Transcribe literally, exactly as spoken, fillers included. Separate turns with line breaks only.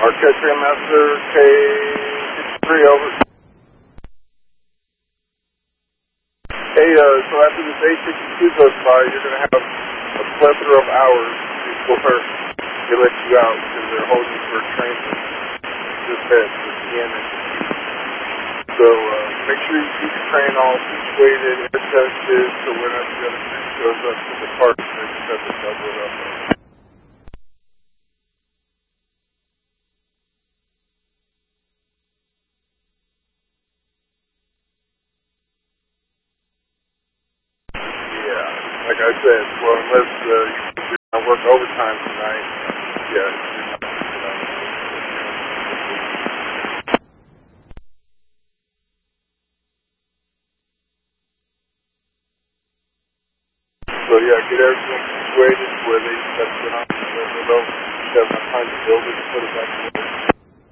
Marquette Grandmaster K sixty-three, over. Hey, uh, so after this A sixty-two goes by, you're going to have a plethora of hours before they let you out because they're holding you for training. This bed, this again. So uh, make sure you keep your train all situated, air tested, so whenever the other train goes up to the park, they just have to double it up. Yeah, like I said, well, unless uh, you're going to work overtime tonight, yeah, you're not, you know. So yeah, get everything situated where they set it on, so they don't have enough time to build it and put it back together.